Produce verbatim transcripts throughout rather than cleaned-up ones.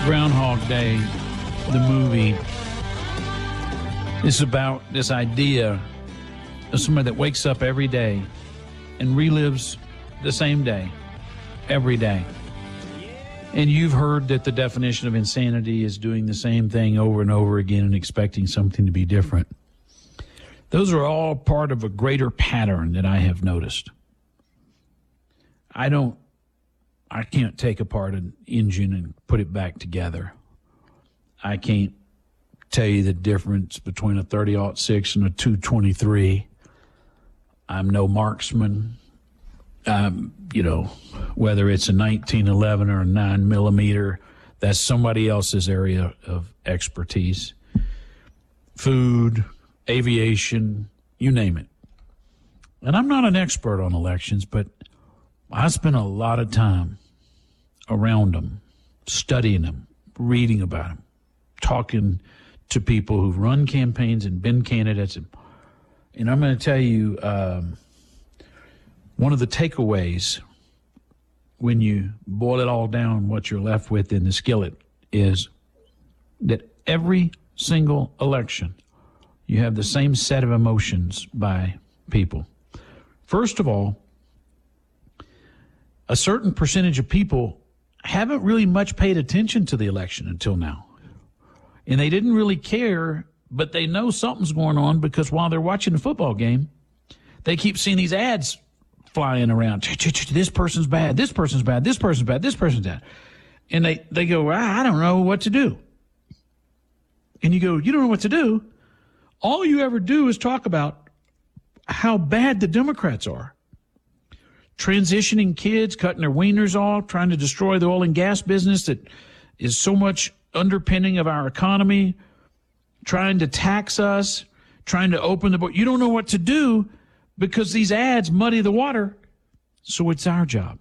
Groundhog Day, the movie, is about this idea of somebody that wakes up every day and relives the same day every day. And you've heard that the definition of insanity is doing the same thing over and over again and expecting something to be different. Those are all part of a greater pattern that I have noticed. I don't, I can't take apart an engine and put it back together. I can't tell you the difference between a thirty aught six and a two twenty-three. I'm no marksman. Um, you know, whether it's a nineteen eleven or a nine millimeter, that's somebody else's area of expertise. Food, aviation, you name it. And I'm not an expert on elections, but I spent a lot of time around them, studying them, reading about them, talking to people who've run campaigns and been candidates. And, and I'm going to tell you, um, one of the takeaways when you boil it all down, what you're left with in the skillet is that every single election, you have the same set of emotions by people. First of all, a certain percentage of people haven't really much paid attention to the election until now. And they didn't really care, but they know something's going on because while they're watching the football game, they keep seeing these ads flying around. This person's bad, this person's bad, this person's bad, this person's bad. And they, they go, I don't know what to do. And you go, you don't know what to do? All you ever do is talk about how bad the Democrats are. Transitioning kids, cutting their wieners off, trying to destroy the oil and gas business that is so much underpinning of our economy, trying to tax us, trying to open the book. You don't know what to do because these ads muddy the water. So it's our job.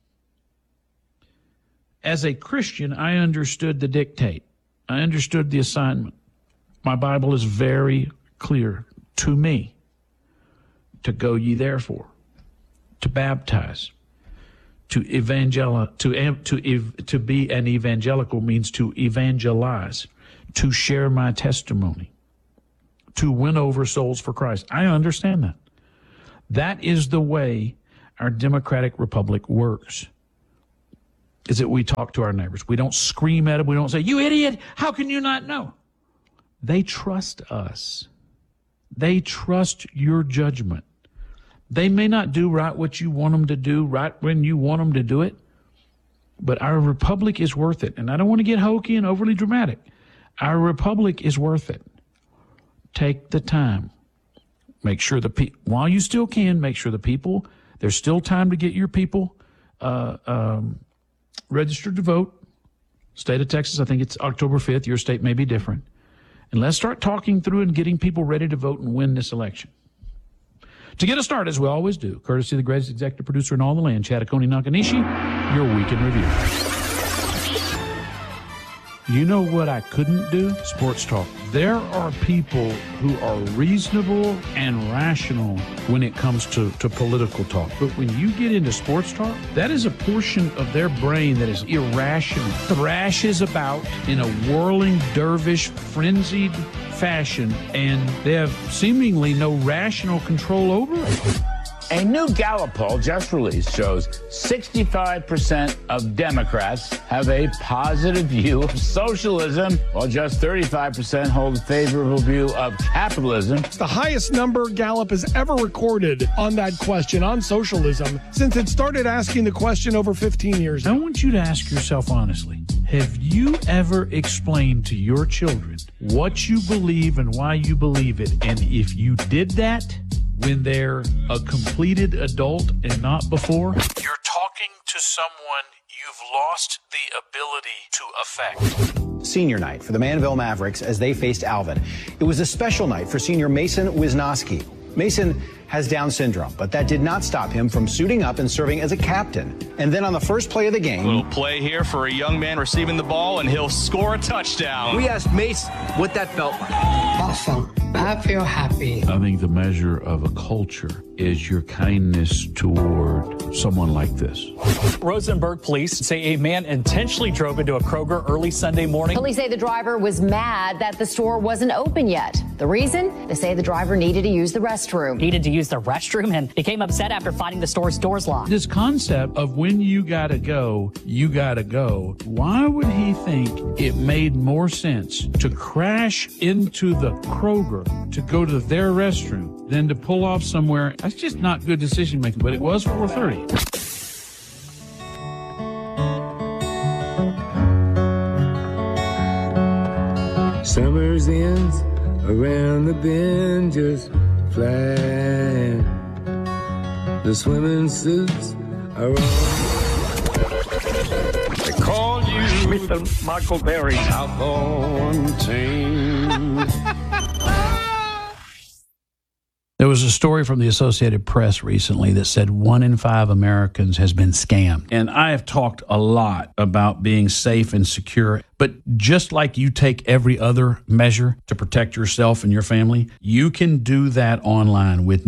As a Christian, I understood the dictate. I understood the assignment. My Bible is very clear to me to go ye therefore, to baptize, to evangel, to to to be an evangelical means to evangelize, to share my testimony, to win over souls for Christ. I understand that. That is the way our democratic republic works. Is that we talk to our neighbors. We don't scream at them. We don't say, "You idiot! How can you not know?" They trust us. They trust your judgment. They may not do right what you want them to do, right when you want them to do it, but our republic is worth it. And I don't want to get hokey and overly dramatic. Our republic is worth it. Take the time. Make sure the pe- while you still can, make sure the people, there's still time to get your people uh, um, registered to vote. State of Texas, I think it's October fifth. Your state may be different. And let's start talking through and getting people ready to vote and win this election. To get us started, as we always do, courtesy of the greatest executive producer in all the land, Chattaconi Nakanishi, your Week in Review. You know what I couldn't do? Sports talk. There are people who are reasonable and rational when it comes to, to political talk. But when you get into sports talk, that is a portion of their brain that is irrational. Thrashes about in a whirling, dervish, frenzied fashion, and they have seemingly no rational control over it. A new Gallup poll just released shows sixty-five percent of Democrats have a positive view of socialism, while just thirty-five percent hold a favorable view of capitalism. It's the highest number Gallup has ever recorded on that question, on socialism, since it started asking the question over fifteen years ago. I want you to ask yourself honestly, have you ever explained to your children what you believe and why you believe it? And if you did that when they're a completed adult and not before, you're talking to someone you've lost the ability to affect. Senior night for the Manville Mavericks as they faced Alvin. It was a special night for senior Mason Wisnowski. Mason has Down syndrome, but that did not stop him from suiting up and serving as a captain. And then on the first play of the game... A little play here for a young man receiving the ball, and he'll score a touchdown. We asked Mace what that felt like. Awesome. I feel happy. I think the measure of a culture is your kindness toward someone like this. Rosenberg police say a man intentionally drove into a Kroger early Sunday morning. Police say the driver was mad that the store wasn't open yet. The reason? They say the driver needed to use the restroom. Needed to use the restroom and became upset after finding the store's doors locked. This concept of when you gotta go, you gotta go. Why would he think it made more sense to crash into the Kroger to go to their restroom than to pull off somewhere? That's just not good decision making, but it was four thirty. Summer's ends around the bend just flying. The swimming suits are on. They call you Mister Michael Berry. Out on team. There was a story from the Associated Press recently that said one in five Americans has been scammed. And I have talked a lot about being safe and secure. But just like you take every other measure to protect yourself and your family, you can do that online. With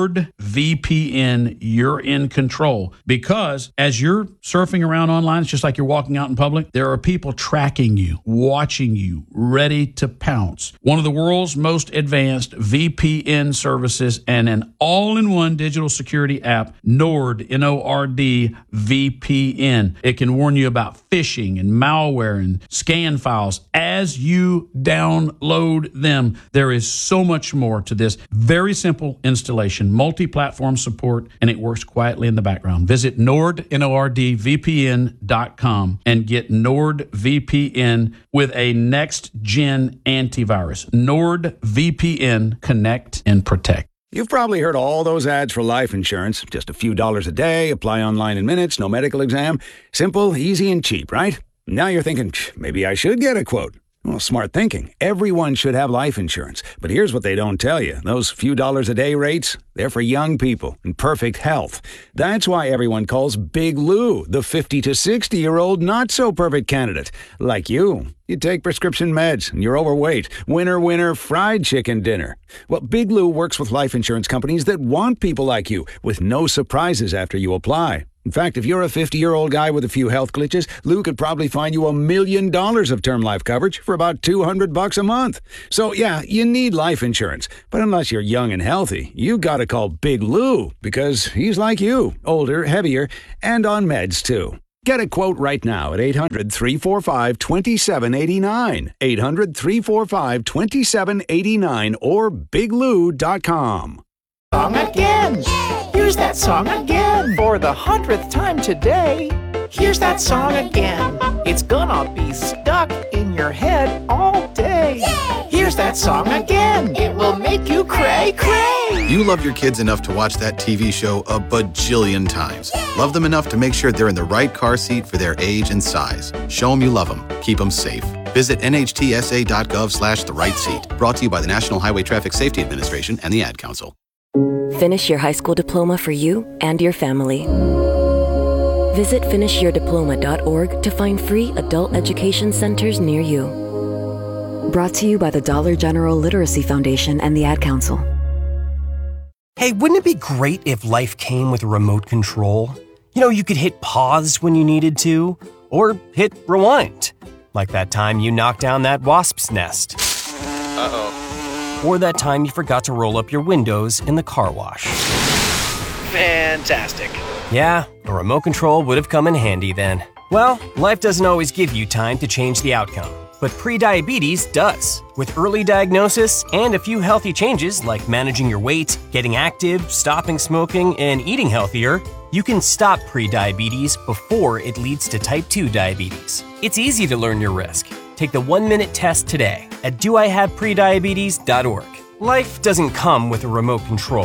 NordVPN, you're in control. Because as you're surfing around online, it's just like you're walking out in public, there are people tracking you, watching you, ready to pounce. One of the world's most advanced V P N services and an all-in-one digital security app, Nord, N O R D, V P N. It can warn you about phishing and malware and scan files as you download them. There is so much more to this. Very simple installation, multi-platform support, and it works quietly in the background. Visit Nord, N O R D, V P N dot com and get NordVPN with a next-gen antivirus. NordVPN, connect and protect. You've probably heard all those ads for life insurance. Just a few dollars a day, apply online in minutes, no medical exam. Simple, easy, and cheap, right? Now you're thinking, maybe I should get a quote. Well, smart thinking. Everyone should have life insurance. But here's what they don't tell you. Those few dollars a day rates, they're for young people in perfect health. That's why everyone calls Big Lou the fifty to sixty-year-old not-so-perfect candidate. Like you. You take prescription meds and you're overweight. Winner, winner, fried chicken dinner. Well, Big Lou works with life insurance companies that want people like you with no surprises after you apply. In fact, if you're a fifty-year-old guy with a few health glitches, Lou could probably find you a million dollars of term life coverage for about two hundred bucks a month. So, yeah, you need life insurance. But unless you're young and healthy, you gotta call Big Lou because he's like you, older, heavier, and on meds, too. Get a quote right now at eight hundred, three four five, two seven eight nine, eight hundred, three four five, two seven eight nine, or big lou dot com. Song again. Here's that song again. For the hundredth time today, here's that song again. It's gonna be stuck in your head all day. Here's that song again. It will make you cray cray. You love your kids enough to watch that T V show a bajillion times. Love them enough to make sure they're in the right car seat for their age and size. Show them you love them. Keep them safe. Visit N H T S A dot gov slash the right seat. Brought to you by the National Highway Traffic Safety Administration and the Ad Council. Finish your high school diploma for you and your family. Visit finish your diploma dot org to find free adult education centers near you. Brought to you by the Dollar General Literacy Foundation and the Ad Council. Hey, wouldn't it be great if life came with a remote control? You know, you could hit pause when you needed to, or hit rewind. Like that time you knocked down that wasp's nest. Uh-oh. Or that time you forgot to roll up your windows in the car wash. Fantastic. Yeah, a remote control would have come in handy then. Well, life doesn't always give you time to change the outcome, but prediabetes does. With early diagnosis and a few healthy changes like managing your weight, getting active, stopping smoking, and eating healthier, you can stop prediabetes before it leads to type two diabetes. It's easy to learn your risk. Take the one-minute test today at do I have prediabetes dot org. Life doesn't come with a remote control.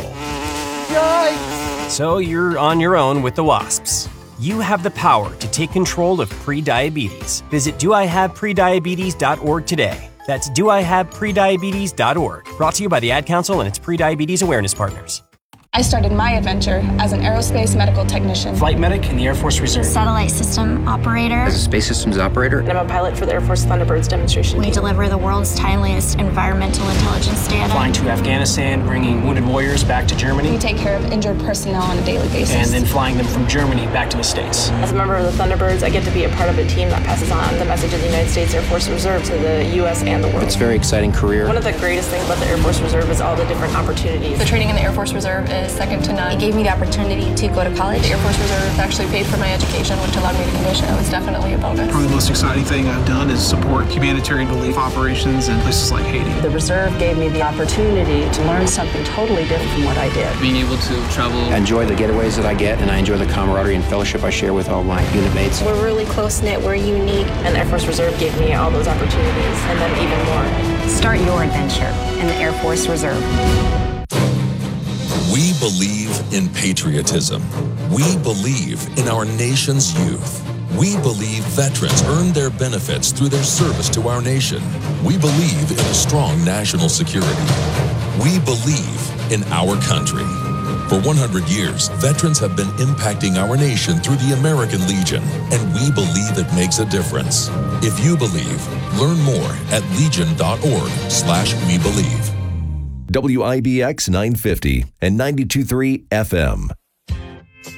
Yikes! So you're on your own with the wasps. You have the power to take control of prediabetes. Visit do I have prediabetes dot org today. That's do I have prediabetes dot org. Brought to you by the Ad Council and its prediabetes awareness partners. I started my adventure as an aerospace medical technician. Flight medic in the Air Force Reserve. Satellite system operator. As a space systems operator. And I'm a pilot for the Air Force Thunderbirds demonstration We team. deliver the world's timeliest environmental intelligence data. Flying to Afghanistan, bringing wounded warriors back to Germany. We take care of injured personnel on a daily basis. And then flying them from Germany back to the States. As a member of the Thunderbirds, I get to be a part of a team that passes on the message of the United States Air Force Reserve to the U S and the world. It's a very exciting career. One of the greatest things about the Air Force Reserve is all the different opportunities. The training in the Air Force Reserve is second to none. It gave me the opportunity to go to college. The Air Force Reserve actually paid for my education, which allowed me to commission. It was definitely a bonus. Probably the most exciting thing I've done is support humanitarian relief operations in places like Haiti. The Reserve gave me the opportunity to learn something totally different from what I did. Being able to travel. I enjoy the getaways that I get, and I enjoy the camaraderie and fellowship I share with all my unit mates. We're really close-knit, we're unique, and the Air Force Reserve gave me all those opportunities, and then even more. Start your adventure in the Air Force Reserve. We believe in patriotism. We believe in our nation's youth. We believe veterans earn their benefits through their service to our nation. We believe in a strong national security. We believe in our country. For one hundred years, veterans have been impacting our nation through the American Legion, and we believe it makes a difference. If you believe, learn more at legion.org slash we believe. W I B X nine fifty and ninety-two point three F M.